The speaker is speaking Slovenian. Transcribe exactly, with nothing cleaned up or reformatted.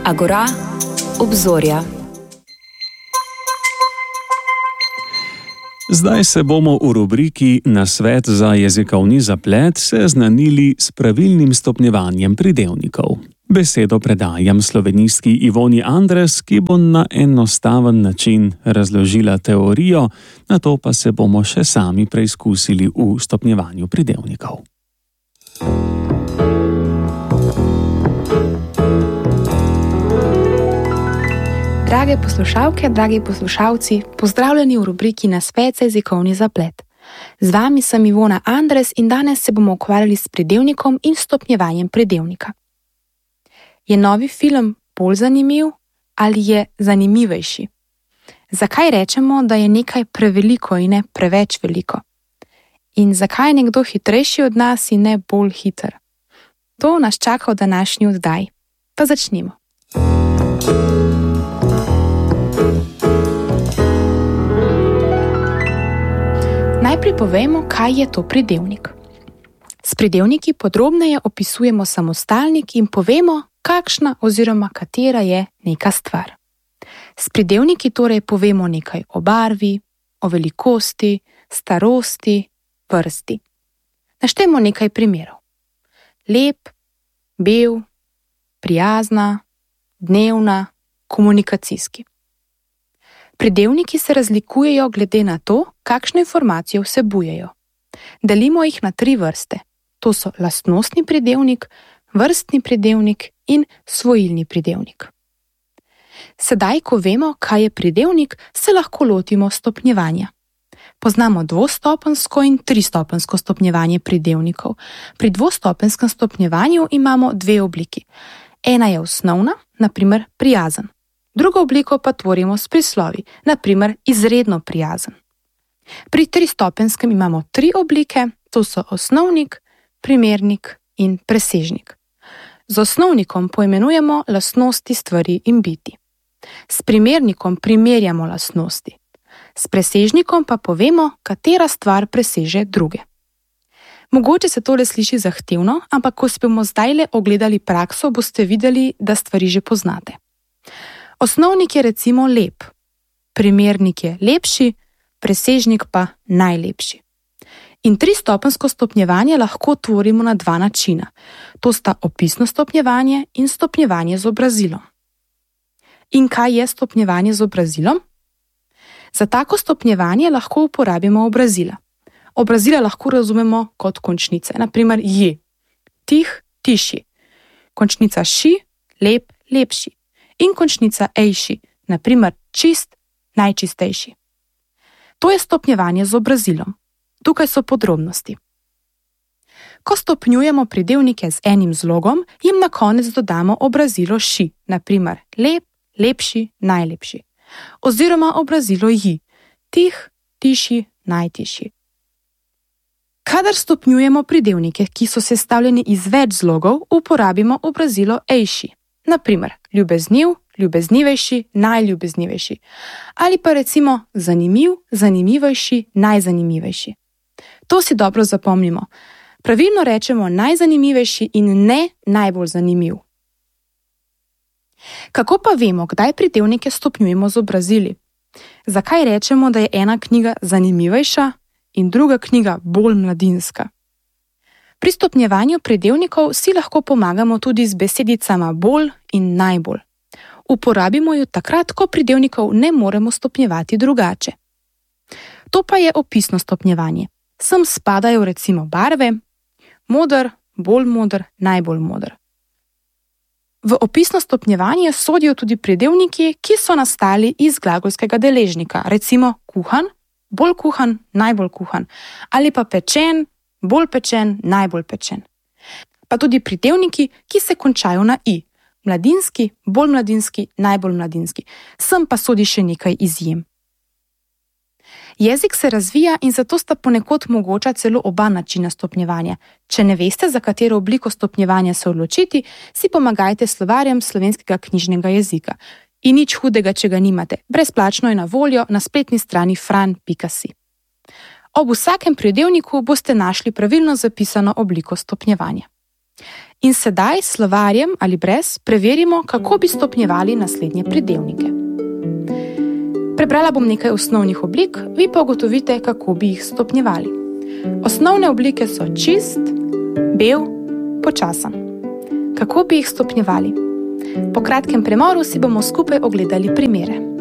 Agora, obzorja. Zdaj se bomo v rubriki Nasvet za jezikovni zaplet seznanili s pravilnim stopnjevanjem pridevnikov. Besedo predajam slovenistki Ivoni Andres, ki bo na enostaven način razložila teorijo, nato pa se bomo še sami preizkusili v stopnjevanju pridevnikov. Drage poslušalke, dragi poslušalci, pozdravljeni v rubriki Nasvet za jezikovni zaplet. Z vami sem Ivona Andres in danes se bomo ukvarjali s pridevnikom in stopnjevanjem pridevnika. Je novi film bolj zanimiv ali je zanimivejši? Zakaj rečemo, da je nekaj preveliko in ne preveč veliko? In zakaj je nekdo hitrejši od nas in ne bolj hiter? To nas čaka v današnji oddaji. Pa začnimo. Najprej povejmo, kaj je to pridevnik. S pridevniki podrobneje opisujemo samostalnik in povemo, kakšna oziroma katera je neka stvar. S pridevniki torej povemo nekaj o barvi, o velikosti, starosti, vrsti. Naštejmo nekaj primerov. Lep, bel, prijazna, dnevna, komunikacijski. Pridevniki se razlikujejo glede na to, kakšne informacije vsebujejo. Delimo jih na tri vrste. To so lastnostni pridevnik, vrstni pridevnik in svojilni pridevnik. Sedaj, ko vemo, kaj je pridevnik, se lahko lotimo stopnjevanja. Poznamo dvostopenjsko in tristopenjsko stopnjevanje pridevnikov. Pri dvostopenskem stopnjevanju imamo dve obliki. Ena je osnovna, na primer prijazen. Drugo obliko pa tvorimo s prislovi, na primer izredno prijazen. Pri tristopenskem imamo tri oblike, to so osnovnik, primernik in presežnik. Z osnovnikom poimenujemo lastnosti stvari in biti. S primernikom primerjamo lastnosti. S presežnikom pa povemo, katera stvar preseže druge. Mogoče se tole sliši zahtevno, ampak ko si bomo zdajle ogledali prakso, boste videli, da stvari že poznate. Osnovnik je recimo lep, primernik je lepši, presežnik pa najlepši. In tristopenjsko stopnjevanje lahko tvorimo na dva načina. To sta opisno stopnjevanje in stopnjevanje z obrazilom. In kaj je stopnjevanje z obrazilom? Za tako stopnjevanje lahko uporabimo obrazila. Obrazila lahko razumemo kot končnice, na primer j, tih, tiši, končnica ši, lep, lepši in končnica ejši, na primer čist, najčistejši. To je stopnjevanje z obrazilom. Tukaj so podrobnosti. Ko stopnjujemo pridevnike z enim zlogom, jim na konec dodamo obrazilo ši, na primer lep, lepši, najlepši, oziroma obrazilo ji, tih, tiši, najtišji. Kadar stopnjujemo pridevnike, ki so sestavljeni iz več zlogov, uporabimo obrazilo ejši, na primer ljubezniv, ljubeznivejši, najljubeznivejši, ali pa recimo zanimiv, zanimivejši, najzanimivejši. To si dobro zapomnimo. Pravilno rečemo najzanimivejši in ne najbolj zanimiv. Kako pa vemo, kdaj pridevnike stopnjujemo z obrazili? Zakaj rečemo, da je ena knjiga zanimivejša in druga knjiga bolj mladinska? Pri stopnjevanju pridevnikov si lahko pomagamo tudi z besedicama bolj in najbolj. Uporabimo jo takrat, ko pridevnikov ne moremo stopnjevati drugače. To pa je opisno stopnjevanje. Sem spadajo recimo barve, moder, bolj moder, najbolj moder. V opisno stopnjevanje sodijo tudi pridevniki, ki so nastali iz glagolskega deležnika, recimo kuhan, bolj kuhan, najbolj kuhan, ali pa pečen, bolj pečen, najbolj pečen. Pa tudi pridevniki, ki se končajo na i, mladinski, bolj mladinski, najbolj mladinski. Sem pa sodi še nekaj izjem. Jezik se razvija in zato sta ponekod mogoča celo oba načina stopnjevanja. Če ne veste, za katero obliko stopnjevanja se odločiti, si pomagajte s slovarjem slovenskega knjižnega jezika. In nič hudega, če ga nimate. Brezplačno je na voljo na spletni strani fran pika si. Ob vsakem pridevniku boste našli pravilno zapisano obliko stopnjevanja. In sedaj s slovarjem ali brez preverimo, kako bi stopnjevali naslednje pridevnike. Prebrala bom nekaj osnovnih oblik, vi pa ugotovite, kako bi jih stopnjevali. Osnovne oblike so čist, bel, počasen. Kako bi jih stopnjevali? Po kratkem premoru si bomo skupaj ogledali primere.